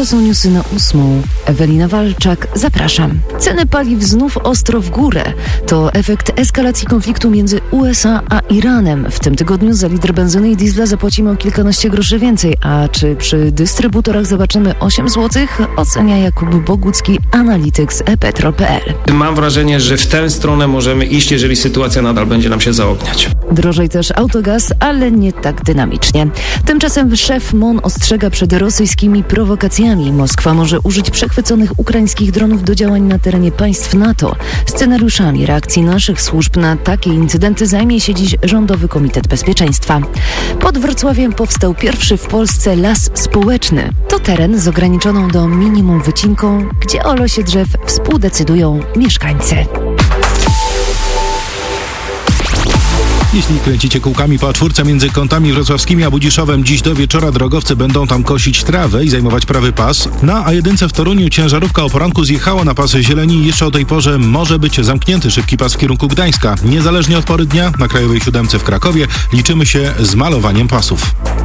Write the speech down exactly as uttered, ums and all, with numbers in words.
To są newsy na ósmą. Ewelina Walczak, zapraszam. Ceny paliw znów ostro w górę. To efekt eskalacji konfliktu między U S A a Iranem. W tym tygodniu za litr benzyny i diesla zapłacimy o kilkanaście groszy więcej. A czy przy dystrybutorach zobaczymy osiem złotych? Ocenia Jakub Bogucki, analityk z e petrol kropka p l. Mam wrażenie, że w tę stronę możemy iść, jeżeli sytuacja nadal będzie nam się zaogniać. Drożej też autogaz, ale nie tak dynamicznie. Tymczasem szef M O N ostrzega przed rosyjskimi prowokacjami. Moskwa może użyć przechwyconych ukraińskich dronów do działań na terenie państw NATO. Scenariuszami reakcji naszych służb na takie incydenty zajmie się dziś Rządowy Komitet Bezpieczeństwa. Pod Wrocławiem powstał pierwszy w Polsce las społeczny. To teren z ograniczoną do minimum wycinką, gdzie o losie drzew współdecydują mieszkańcy. Jeśli kręcicie kółkami po A cztery między Kątami Wrocławskimi a Budziszowem, dziś do wieczora drogowcy będą tam kosić trawę i zajmować prawy pas. Na A jeden w Toruniu ciężarówka o poranku zjechała na pasy zieleni i jeszcze o tej porze może być zamknięty szybki pas w kierunku Gdańska. Niezależnie od pory dnia na Krajowej Siódemce w Krakowie liczymy się z malowaniem pasów.